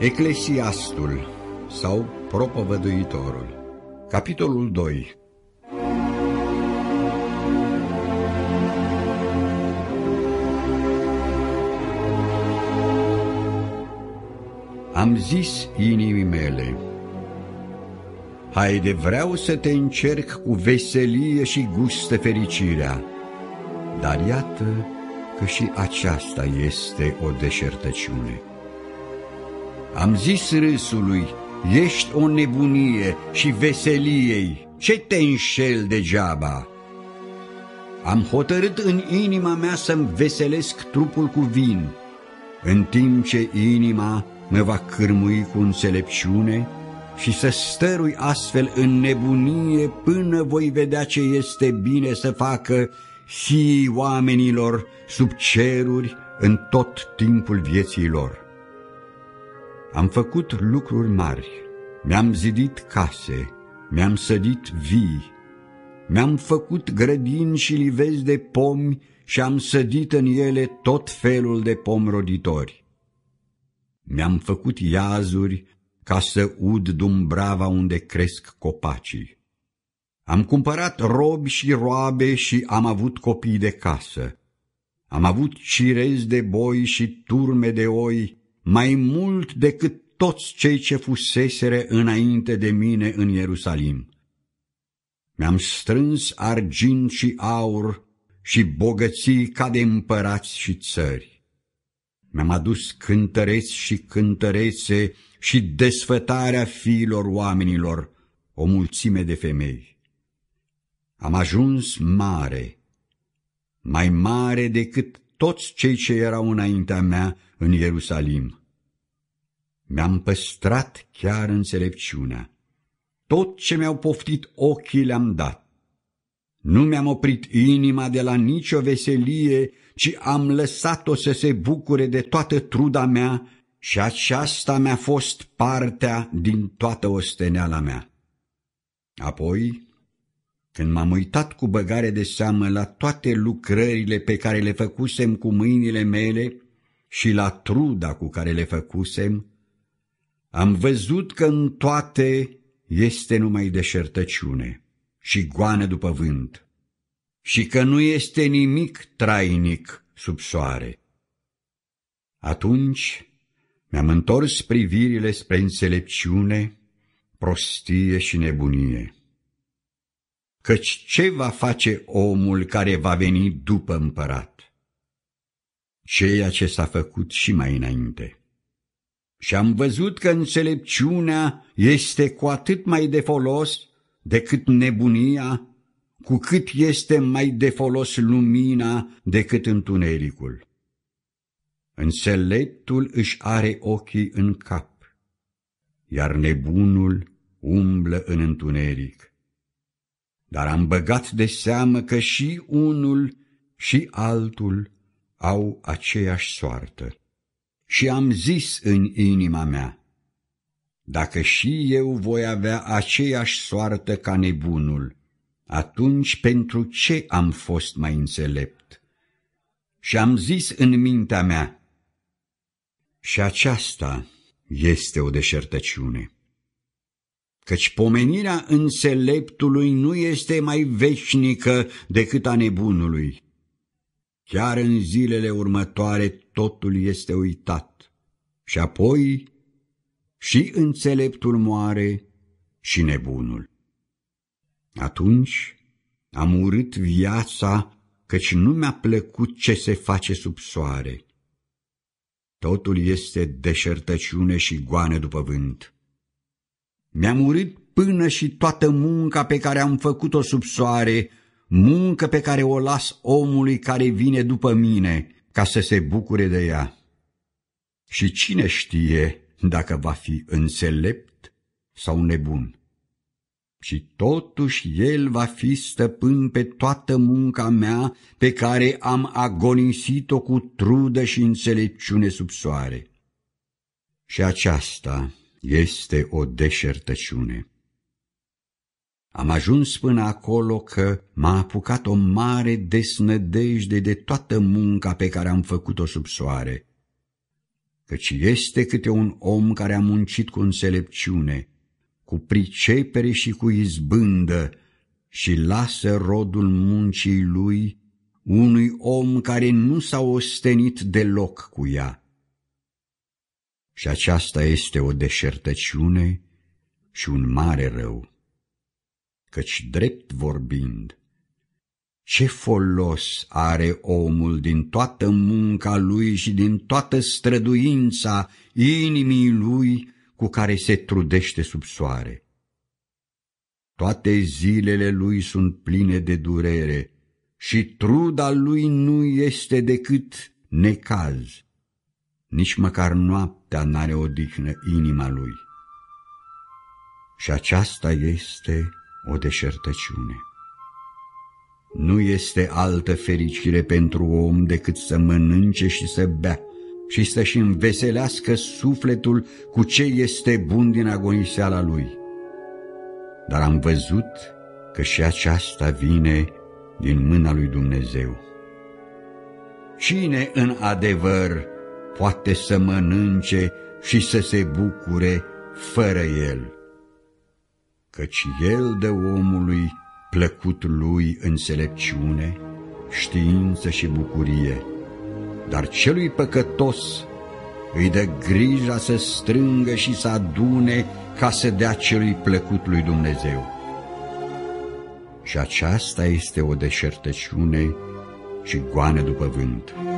Eclesiastul sau Propovăduitorul, capitolul 2. Am zis inimii mele: haide, vreau să te încerc cu veselie și gustă fericirea, dar iată că și aceasta este o deșertăciune. Am zis râsului: ești o nebunie, și veseliei: ce te înșel degeaba? Am hotărât în inima mea să-mi veselesc trupul cu vin, în timp ce inima mă va cârmui cu înțelepciune, și să stărui astfel în nebunie până voi vedea ce este bine să facă fiii oamenilor sub ceruri în tot timpul vieții lor. Am făcut lucruri mari, mi-am zidit case, mi-am sădit vii, mi-am făcut grădini și livezi de pomi și am sădit în ele tot felul de pomi roditori. Mi-am făcut iazuri ca să ud dumbrava unde cresc copacii. Am cumpărat robi și roabe și am avut copii de casă. Am avut cirezi de boi și turme de oi, mai mult decât toți cei ce fuseseră înainte de mine în Ierusalim. Mi-am strâns argint și aur și bogății ca de împărați și țări. Mi-am adus cântăreți și cântărețe și desfătarea fiilor oamenilor, o mulțime de femei. Am ajuns mare, mai mare decât toți cei ce erau înaintea mea în Ierusalim. Mi-am păstrat chiar înțelepciunea. Tot ce mi-au poftit ochii le-am dat. Nu mi-am oprit inima de la nicio veselie, ci am lăsat-o să se bucure de toată truda mea, și aceasta mi-a fost partea din toată osteneala mea. Apoi, când m-am uitat cu băgare de seamă la toate lucrările pe care le făcusem cu mâinile mele și la truda cu care le făcusem, am văzut că în toate este numai deșertăciune și goană după vânt, și că nu este nimic trainic sub soare. Atunci mi-am întors privirile spre înțelepciune, prostie și nebunie. Căci ce va face omul care va veni după împărat? Ceea ce s-a făcut și mai înainte. Și am văzut că înțelepciunea este cu atât mai de folos decât nebunia, cu cât este mai de folos lumina decât întunericul. Înțeleptul își are ochii în cap, iar nebunul umblă în întuneric. Dar am băgat de seamă că și unul și altul au aceeași soartă. Și am zis în inima mea: dacă și eu voi avea aceeași soartă ca nebunul, atunci pentru ce am fost mai înțelept? Și am zis în mintea mea: și aceasta este o deșertăciune. Căci pomenirea înțeleptului nu este mai veșnică decât a nebunului. Chiar în zilele următoare totul este uitat, și apoi și înțeleptul moare și nebunul. Atunci am urât viața, căci nu mi-a plăcut ce se face sub soare. Totul este deșertăciune și goană după vânt. Mi-am urât până și toată munca pe care am făcut-o sub soare, muncă pe care o las omului care vine după mine, ca să se bucure de ea. Și cine știe dacă va fi înțelept sau nebun? Și totuși el va fi stăpân pe toată munca mea pe care am agonisit-o cu trudă și înțelepciune sub soare. Și aceasta este o deșertăciune. Am ajuns până acolo că m-a apucat o mare desnădejde de toată munca pe care am făcut-o sub soare, căci este câte un om care a muncit cu înțelepciune, cu pricepere și cu izbândă, și lasă rodul muncii lui unui om care nu s-a ostenit deloc cu ea. Și aceasta este o deșertăciune și un mare rău, căci, drept vorbind, ce folos are omul din toată munca lui și din toată străduința inimii lui cu care se trudește sub soare? Toate zilele lui sunt pline de durere și truda lui nu este decât necaz. Nici măcar noaptea n-are odihnă inima lui. Și aceasta este o deșertăciune. Nu este altă fericire pentru om decât să mănânce și să bea și să-și înveselească sufletul cu ce este bun din agoniseala lui. Dar am văzut că și aceasta vine din mâna lui Dumnezeu. Cine în adevăr poate să mănânce și să se bucure fără el? Căci el dă omului plăcut lui înțelepciune, știință și bucurie, dar celui păcătos îi dă grija să strângă și să adune ca să dea celui plăcut lui Dumnezeu. Și aceasta este o deșertăciune și goană după vânt.